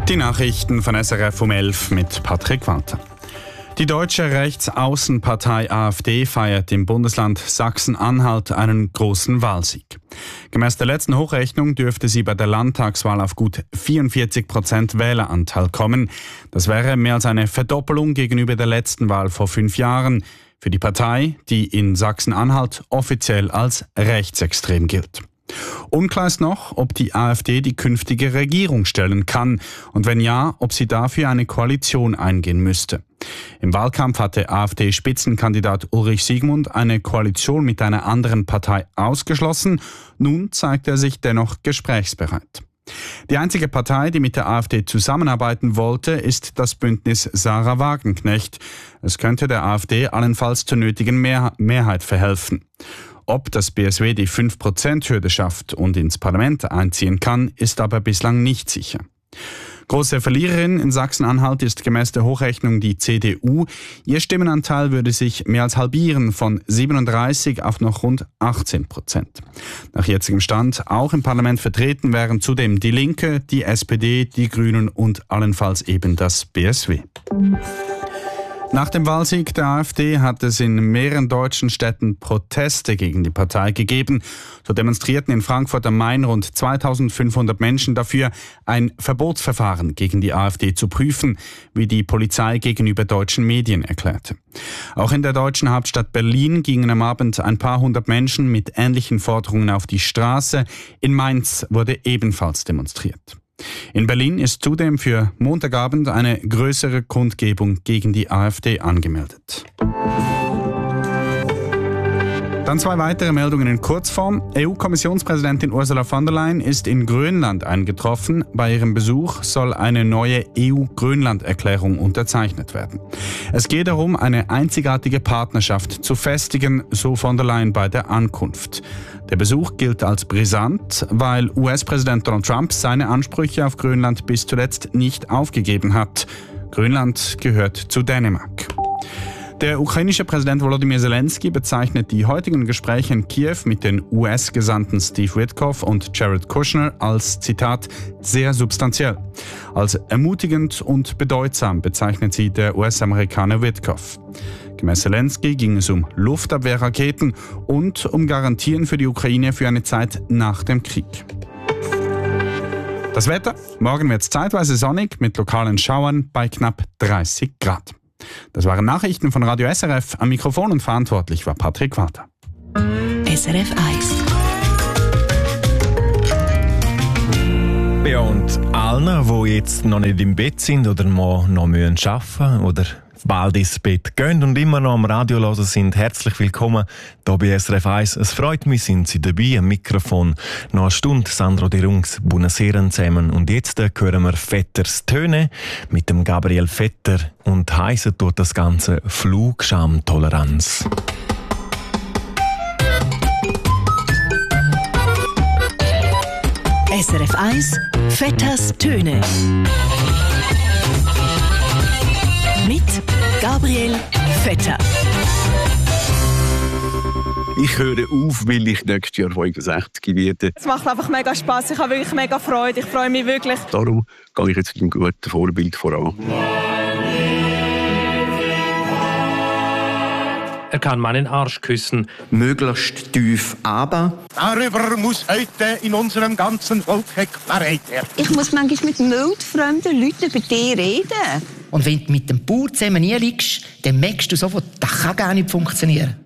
Die Nachrichten von SRF um 11 mit Patrick Walter. Die deutsche Rechtsaußenpartei AfD feiert im Bundesland Sachsen-Anhalt einen großen Wahlsieg. Gemäß der letzten Hochrechnung dürfte sie bei der Landtagswahl auf gut 44% Wähleranteil kommen. Das wäre mehr als eine Verdoppelung gegenüber der letzten Wahl vor 5 Jahren. Für die Partei, die in Sachsen-Anhalt offiziell als rechtsextrem gilt. Unklar ist noch, ob die AfD die künftige Regierung stellen kann und wenn ja, ob sie dafür eine Koalition eingehen müsste. Im Wahlkampf hatte AfD-Spitzenkandidat Ulrich Siegmund eine Koalition mit einer anderen Partei ausgeschlossen. Nun zeigt er sich dennoch gesprächsbereit. Die einzige Partei, die mit der AfD zusammenarbeiten wollte, ist das Bündnis Sarah Wagenknecht. Es könnte der AfD allenfalls zur nötigen Mehrheit verhelfen. Ob das BSW die 5%-Hürde schafft und ins Parlament einziehen kann, ist aber bislang nicht sicher. Große Verliererin in Sachsen-Anhalt ist gemäß der Hochrechnung die CDU. Ihr Stimmenanteil würde sich mehr als halbieren, von 37 auf noch rund 18%. Nach jetzigem Stand auch im Parlament vertreten wären zudem die Linke, die SPD, die Grünen und allenfalls eben das BSW. Nach dem Wahlsieg der AfD hat es in mehreren deutschen Städten Proteste gegen die Partei gegeben. So demonstrierten in Frankfurt am Main rund 2500 Menschen dafür, ein Verbotsverfahren gegen die AfD zu prüfen, wie die Polizei gegenüber deutschen Medien erklärte. Auch in der deutschen Hauptstadt Berlin gingen am Abend ein paar hundert Menschen mit ähnlichen Forderungen auf die Straße. In Mainz wurde ebenfalls demonstriert. In Berlin ist zudem für Montagabend eine größere Kundgebung gegen die AfD angemeldet. Dann 2 weitere Meldungen in Kurzform. EU-Kommissionspräsidentin Ursula von der Leyen ist in Grönland eingetroffen. Bei ihrem Besuch soll eine neue EU-Grönland-Erklärung unterzeichnet werden. Es geht darum, eine einzigartige Partnerschaft zu festigen, so von der Leyen bei der Ankunft. Der Besuch gilt als brisant, weil US-Präsident Donald Trump seine Ansprüche auf Grönland bis zuletzt nicht aufgegeben hat. Grönland gehört zu Dänemark. Der ukrainische Präsident Volodymyr Zelensky bezeichnet die heutigen Gespräche in Kiew mit den US-Gesandten Steve Witkoff und Jared Kushner als, Zitat, sehr substanziell. Als ermutigend und bedeutsam bezeichnet sie der US-Amerikaner Witkoff. Gemäß Zelensky ging es um Luftabwehrraketen und um Garantien für die Ukraine für eine Zeit nach dem Krieg. Das Wetter: Morgen wird es zeitweise sonnig mit lokalen Schauern bei knapp 30 Grad. Das waren Nachrichten von Radio SRF. Am Mikrofon und verantwortlich war Patrick Walter. SRF 1. Ja, und allen, die jetzt noch nicht im Bett sind oder noch arbeiten müssen oder bald ins Bett gehen und immer noch am Radio hören sind, herzlich willkommen hier bei SRF 1. Es freut mich, sind Sie dabei am Mikrofon. Noch eine Stunde Sandro De Rungs, Buonasera zusammen. Und jetzt hören wir Vetters Töne mit dem Gabriel Vetter und heissen tut das Ganze Flugschamtoleranz. SRF 1 Vetters Töne mit Gabriel Vetter. Ich höre auf, weil ich nächstes Jahr 65 werde. Es macht einfach mega Spass. Ich habe wirklich mega Freude. Ich freue mich wirklich. Darum gehe ich jetzt mit einem guten Vorbild voran. Er kann meinen Arsch küssen. Möglichst tief aber. Darüber muss heute in unserem ganzen Volk Klarheit werden. Ich muss manchmal mit wildfremden Leuten über dich reden. Und wenn du mit dem Bauer zusammen nie liegst, dann merkst du sofort, das kann gar nicht funktionieren.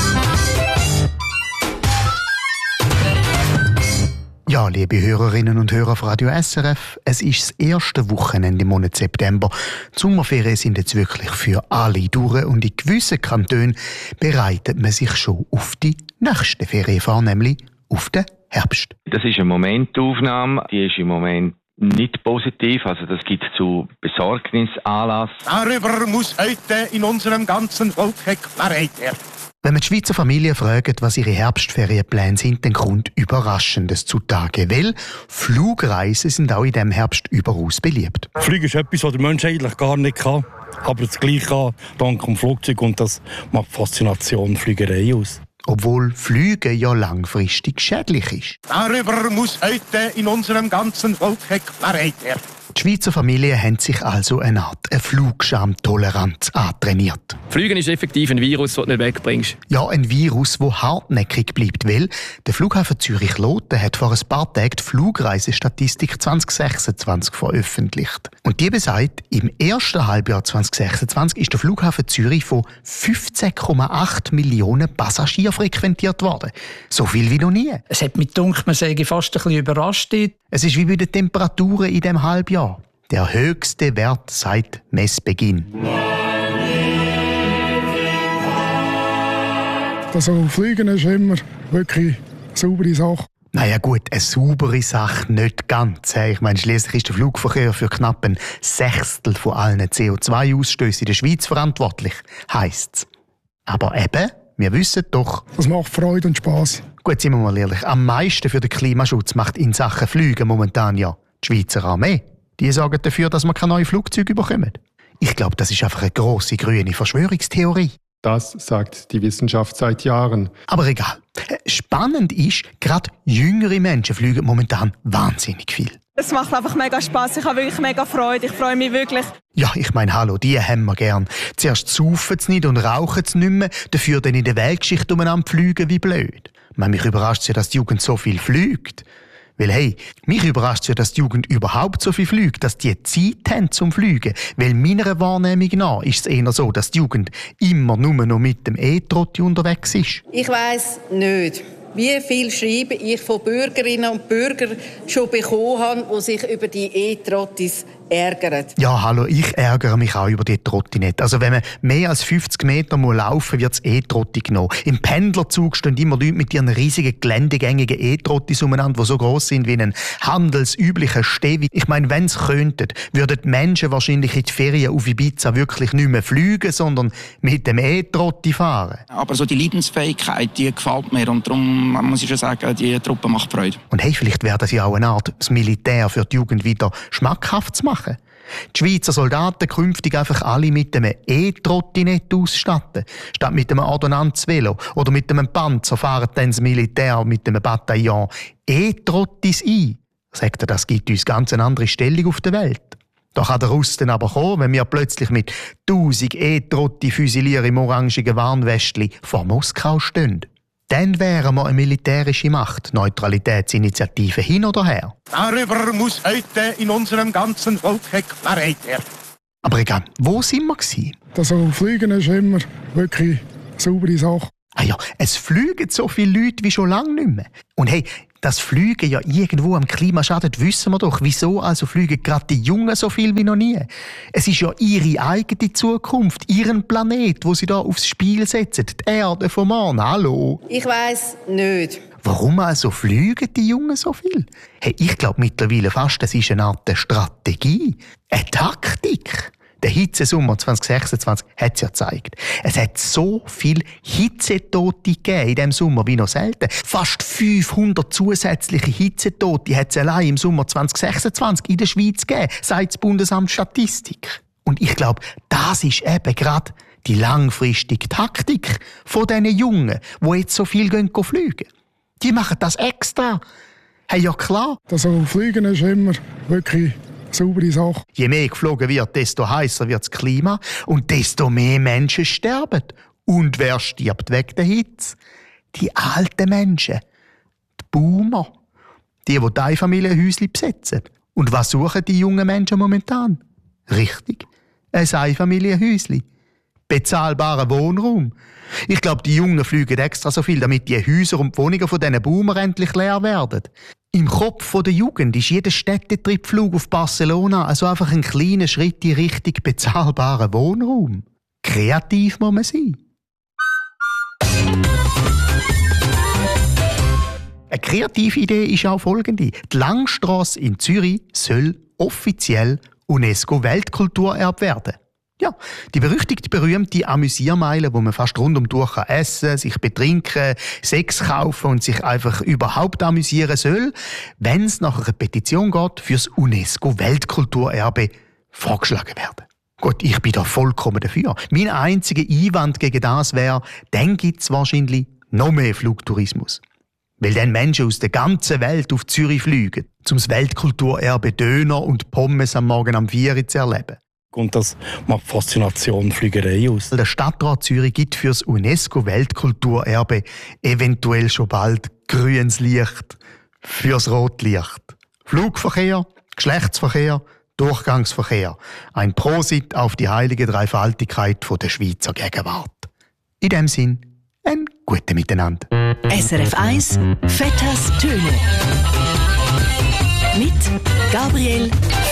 Ja, liebe Hörerinnen und Hörer von Radio SRF, es ist das erste Wochenende im Monat September. Die Sommerferien sind jetzt wirklich für alle durch und in gewissen Kantonen bereitet man sich schon auf die nächste Ferien vor, nämlich auf den Herbst. Das ist eine Momentaufnahme, die ist im Moment nicht positiv, also das gibt zu Besorgnisanlass. Darüber muss heute in unserem ganzen Volk Klarheit werden. Wenn man die Schweizer Familien fragt, was ihre Herbstferienpläne sind, dann kommt Überraschendes zutage, weil Flugreisen sind auch in diesem Herbst überaus beliebt. Fliegen ist etwas, was der Mensch eigentlich gar nicht kann, aber das Gleiche kann dank dem Flugzeug und das macht die Faszination Fliegerei aus. Obwohl Fliegen ja langfristig schädlich ist. Darüber muss heute in unserem ganzen Volk Klarheit werden. Die Schweizer Familien haben sich also eine Art Flugscham-Toleranz antrainiert. Fliegen ist effektiv ein Virus, das du nicht wegbringst. Ja, ein Virus, das hartnäckig bleibt, weil der Flughafen Zürich-Loten hat vor ein paar Tagen die Flugreisestatistik 2026 veröffentlicht. Und die besagt, im ersten Halbjahr 2026 ist der Flughafen Zürich von 15,8 Millionen Passagieren frequentiert worden. So viel wie noch nie. Es hat mich gedacht, man sei fast ein bisschen überrascht. Es ist wie bei den Temperaturen in diesem Halbjahr. Der höchste Wert seit Messbeginn. Also Fliegen ist immer wirklich eine saubere Sache. Naja gut, eine saubere Sache nicht ganz. Ich meine, schliesslich ist der Flugverkehr für knapp ein Sechstel von allen CO2-Ausstößen in der Schweiz verantwortlich, heisst's. Aber eben, wir wissen doch... Das macht Freude und Spass. Gut, sind wir mal ehrlich, am meisten für den Klimaschutz macht in Sachen Flüge momentan ja die Schweizer Armee. Die sorgen dafür, dass wir keine neuen Flugzeuge bekommen. Ich glaube, das ist einfach eine grosse grüne Verschwörungstheorie. Das sagt die Wissenschaft seit Jahren. Aber egal. Spannend ist, gerade jüngere Menschen fliegen momentan wahnsinnig viel. Es macht einfach mega Spass. Ich habe wirklich mega Freude. Ich freue mich wirklich. Ja, ich meine, hallo, die haben wir gern. Zuerst saufen sie nicht und rauchen sie nicht mehr, dafür dann in der Weltgeschichte umeinander fliegen wie blöd. Mich überrascht es ja, dass die Jugend so viel fliegt. Weil hey, mich überrascht es ja, dass die Jugend überhaupt so viel fliegt, dass die Zeit haben zum Fliegen. Weil meiner Wahrnehmung nach ist es eher so, dass die Jugend immer nur noch mit dem E-Trotti unterwegs ist. Ich weiss nicht, wie viel Schreiben ich von Bürgerinnen und Bürgern schon bekommen habe, die sich über die E-Trottis ärgern. Ja, hallo, ich ärgere mich auch über die Trotti nicht. Also wenn man mehr als 50 Meter laufen muss, wird das E-Trotti genommen. Im Pendlerzug stehen immer Leute mit ihren riesigen, geländegängigen E-Trottis umeinander, die so gross sind wie ein handelsüblicher Stevi. Ich meine, wenn sie könnten, würden die Menschen wahrscheinlich in die Ferien auf Ibiza wirklich nicht mehr fliegen, sondern mit dem E-Trotti fahren. Aber so die Leidensfähigkeit, die gefällt mir und darum muss ich schon sagen, die Truppe macht Freude. Und hey, vielleicht wäre das ja auch eine Art, das Militär für die Jugend wieder schmackhaft zu machen. Die Schweizer Soldaten künftig einfach alle mit einem E-Trottinett ausstatten. Statt mit einem Ordonnanzvelo oder mit einem Panzer fahren dann das Militär mit einem Bataillon E-Trottis ein. Sagt er, das gibt uns ganz eine andere Stellung auf der Welt. Da kann der Russ dann aber kommen, wenn wir plötzlich mit 1000 E-Trotti-Füsilier im orangigen Warnwestli vor Moskau stehen. Dann wären wir eine militärische Macht. Neutralitätsinitiative hin oder her. Darüber muss heute in unserem ganzen Volk Klarheit herrschen. Aber egal, wo sind wir gewesen? Das Fliegen ist immer wirklich eine saubere Sache. Ah ja, es fliegen so viele Leute wie schon lange nicht mehr. Und hey, dass Fliegen ja irgendwo am Klima schadet, wissen wir doch. Wieso also fliegen gerade die Jungen so viel wie noch nie? Es ist ja ihre eigene Zukunft, ihren Planet, wo sie da aufs Spiel setzen. Die Erde vom Mond, hallo? Ich weiss nicht. Warum also fliegen die Jungen so viel? Hey, ich glaube mittlerweile fast, das ist eine Art Strategie, eine Taktik. Der Hitzesommer 2026 hat es ja gezeigt. Es hat so viele Hitzetote gegeben in diesem Sommer wie noch selten. Fast 500 zusätzliche Hitzetote hat es allein im Sommer 2026 in der Schweiz gegeben, sagt das Bundesamt Statistik. Und ich glaube, das ist eben gerade die langfristige Taktik von diesen Jungen, die jetzt so viel fliegen. Die machen das extra. Hey, ja klar. Das Fliegen ist immer wirklich saubere Sache. Je mehr geflogen wird, desto heißer wird das Klima und desto mehr Menschen sterben. Und wer stirbt wegen der Hitze? Die alten Menschen. Die Boomer. Die Einfamilienhäuschen besetzen. Und was suchen die jungen Menschen momentan? Richtig, ein Einfamilienhäuschen. Bezahlbaren Wohnraum. Ich glaube, die Jungen fliegen extra so viel, damit die Häuser und die Wohnungen von diesen Boomer endlich leer werden. Im Kopf der Jugend ist jeder Städtetriebflug auf Barcelona also einfach ein kleiner Schritt in Richtung bezahlbaren Wohnraum. Kreativ muss man sein. Eine kreative Idee ist auch folgende. Die Langstrasse in Zürich soll offiziell UNESCO-Weltkulturerbe werden. Ja, die berühmte Amüsiermeile, wo man fast rundum durch essen, sich betrinken, Sex kaufen und sich einfach überhaupt amüsieren soll, wenn es nach einer Petition geht, fürs UNESCO-Weltkulturerbe vorgeschlagen werden. Gut, ich bin da vollkommen dafür. Mein einziger Einwand gegen das wäre, dann gibt es wahrscheinlich noch mehr Flugtourismus. Weil dann Menschen aus der ganzen Welt auf Zürich fliegen, um das Weltkulturerbe Döner und Pommes am Morgen am 4 Uhr zu erleben. Und das macht Faszination Flügerei aus. Der Stadtrat Zürich gibt für das UNESCO-Weltkulturerbe eventuell schon bald grünes Licht fürs Rotlicht. Flugverkehr, Geschlechtsverkehr, Durchgangsverkehr. Ein Prosit auf die heilige Dreifaltigkeit der Schweizer Gegenwart. In dem Sinn, ein gutes Miteinander. SRF 1 Vetters Töne mit Gabriel